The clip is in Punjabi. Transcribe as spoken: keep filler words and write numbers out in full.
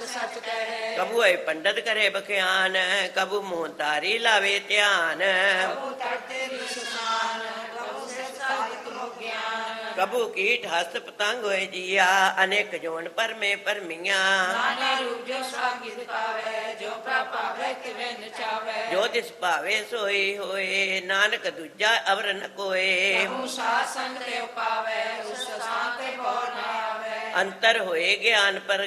ਸਚ ਕਹੈ। ਕਬੂ ਹੈ ਪੰਡਤ ਕਰੇ ਬਖਿਆਨ, ਕਬੂ ਮੂੰਹ ਤਾਰੀ ਲਾਵੇ ਧਿਆਨ। ਕਬੂ ਤੜਤੇ ਰਿਸ਼ ਸਮਾਨ, ਕਬੂ ਸਿਰ ਸਾਹਿਤ ਮੁਖ ਗਿਆਨ। ਕਬੂ ਕੀਟ ਹਸਤ ਪਤੰਗ ਹੋਏ ਜੀਆ, ਅਨੇਕ ਜੋਨ ਪਰਮੇ ਪਰਮੀਆਂ। ਨਾਨਾ ਰੂਪ ਜੋ ਸਵਾਗੀ ਦਿਖਾਵੇ, ਜੋ ਪ੍ਰਭ ਭਾਵੇ ਤਿਵੇਂ ਨਚਾਵੇ। ਜੋ ਤਿਸ ਭਾਵੇ ਸੋਈ ਹੋਏ, ਨਾਨਕ ਦੂਜਾ ਅਵਰ ਨ ਕੋਏ। ਕਬੂ ਸਾਧ ਸੰਗ ਤੇ ਉਪਾਵੇ, ਉਸ ਸਾਥ ਤੇ ਭਉ ਨ ਆਵੇ। ਅੰਤਰ ਹੋਏ ਗਿਆਨ ਪਰ